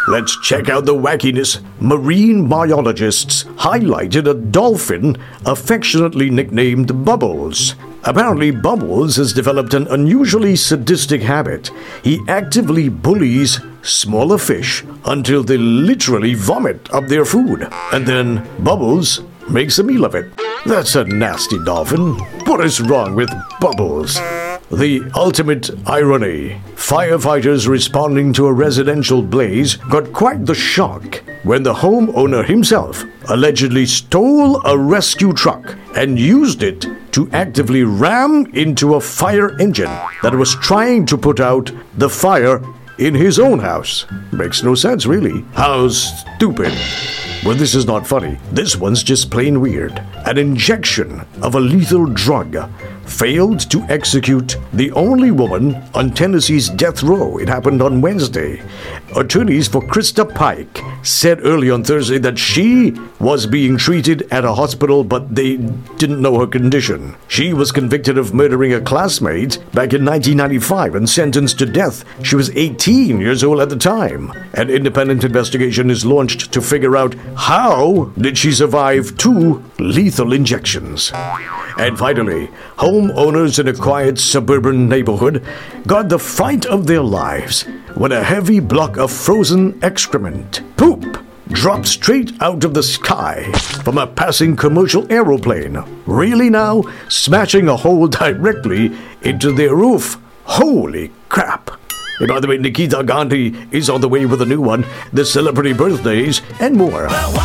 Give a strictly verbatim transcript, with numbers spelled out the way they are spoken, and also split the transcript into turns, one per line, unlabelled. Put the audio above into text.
Let's check out the wackiness. Marine biologists highlighted a dolphin affectionately nicknamed Bubbles. Apparently, Bubbles has developed an unusually sadistic habit. He actively bullies smaller fish until they literally vomit up their food. And then Bubbles makes a meal of it. That's a nasty dolphin. What is wrong with Bubbles? The ultimate irony. Firefighters responding to a residential blaze got quite the shock when the homeowner himself allegedly stole a rescue truck and used it to actively ram into a fire engine that was trying to put out the fire in his own house. Makes no sense, really. How stupid. Well, this is not funny. This one's just plain weird. An injection of a lethal drug failed to execute the only woman on Tennessee's death row. It happened on Wednesday. Attorneys for Krista Pike said early on Thursday that she was being treated at a hospital, but they didn't know her condition. She was convicted of murdering a classmate back in nineteen ninety-five and sentenced to death. She was eighteen years old at the time. An independent investigation is launched to figure out how did she survive two lethal injections. And finally, homeowners in a quiet suburban neighborhood got the fright of their lives when a heavy block of frozen excrement, poop, dropped straight out of the sky from a passing commercial aeroplane. Really now? Smashing a hole directly into their roof. Holy crap. And by the way, Nikita Gandhi is on the way with a new one, the celebrity birthdays, and more.